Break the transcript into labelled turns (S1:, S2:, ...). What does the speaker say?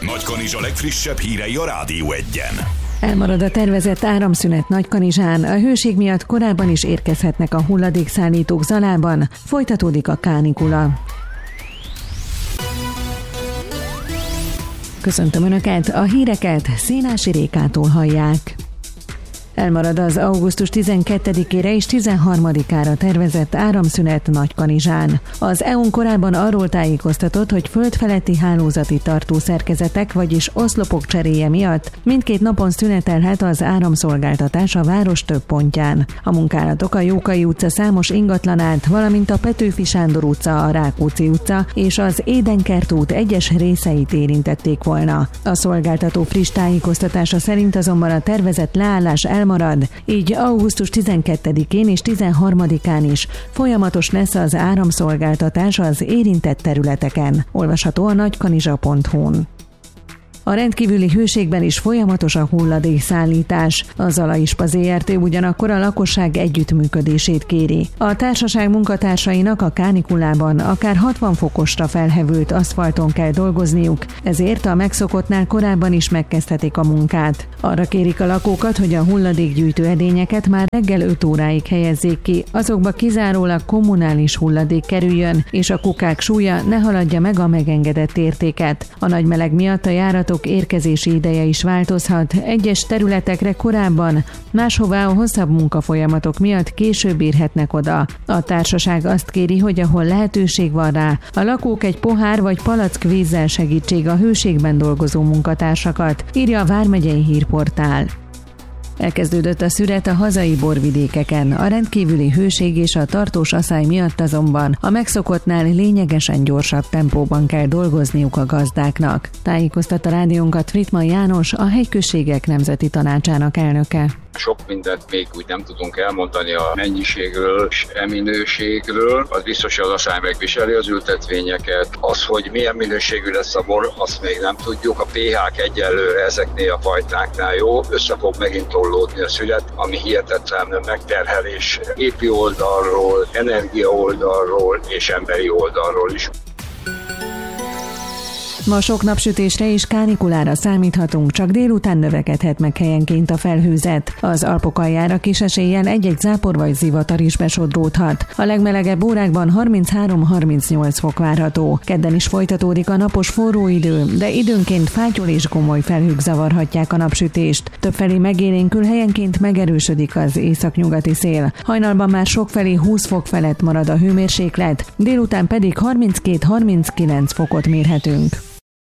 S1: Nagykanizsa legfrissebb hírei a Rádió Egyen.
S2: Elmarad a tervezett áramszünet Nagykanizsán, a hőség miatt korábban is érkezhetnek a hulladékszállítók Zalában, folytatódik a kánikula. Köszöntöm Önöket, a híreket Szénási Rékától hallják. Elmarad az augusztus 12-ére és 13-ára tervezett áramszünet Nagykanizsán. Az EU-n korábban arról tájékoztatott, hogy földfeletti hálózati tartószerkezetek, vagyis oszlopok cseréje miatt mindkét napon szünetelhet az áramszolgáltatás a város több pontján. A munkálatok a Jókai utca számos ingatlanát, valamint a Petőfi Sándor utca, a Rákóczi utca és az Édenkert út egyes részeit érintették volna. A szolgáltató friss tájékoztatása szerint azonban a tervezett leállás elmarad, így augusztus 12-én és 13-án is folyamatos lesz az áramszolgáltatás az érintett területeken. Olvasható a nagykanizsa.hu-n. A rendkívüli hőségben is folyamatos a hulladékszállítás. A Zalaispa Zrt. Ugyanakkor a lakosság együttműködését kéri. A társaság munkatársainak a kánikulában akár 60 fokosra felhevült aszfalton kell dolgozniuk, ezért a megszokottnál korábban is megkezdhetik a munkát. Arra kérik a lakókat, hogy a hulladékgyűjtő edényeket már reggel 5 óráig helyezzék ki, azokba kizárólag kommunális hulladék kerüljön, és a kukák súlya ne haladja meg a megengedett értéket. A nagy meleg miatt a járatok érkezési ideje is változhat, egyes területekre korábban, máshová a hosszabb munkafolyamatok miatt később érhetnek oda. A társaság azt kéri, hogy ahol lehetőség van rá, a lakók egy pohár vagy palack vízzel segítsék a hőségben dolgozó munkatársakat, írja a Vármegyei Hírportál. Elkezdődött a szüret a hazai borvidékeken. A rendkívüli hőség és a tartós aszály miatt azonban a megszokottnál lényegesen gyorsabb tempóban kell dolgozniuk a gazdáknak. Tájékoztatta rádiónkat Frittmann János, a Hegyközségek Nemzeti Tanácsának elnöke.
S3: Sok mindent még úgy nem tudunk elmondani a mennyiségről és minőségről. Az biztos, hogy az aszály megviseli az ültetvényeket. Az, hogy milyen minőségű lesz a bor, azt még nem tudjuk. A pH-k egyelőre ezeknél a fajtáknál jó. Össze fog megint tollódni a szület, ami hihetetlen megterhelés épi oldalról, energia oldalról és emberi oldalról is.
S2: Ma sok napsütésre és kánikulára számíthatunk, csak délután növekedhet meg helyenként a felhőzet. Az Alpok aljára kis eséllyel egy-egy zápor vagy zivatar is besodródhat. A legmelegebb órákban 33-38 fok várható. Kedden is folytatódik a napos forró idő, de időnként fátyol és gomoly felhők zavarhatják a napsütést. Többfelé megélénkül, helyenként megerősödik az északnyugati szél. Hajnalban már sokfelé 20 fok felett marad a hőmérséklet, délután pedig 32-39 fokot mérhetünk.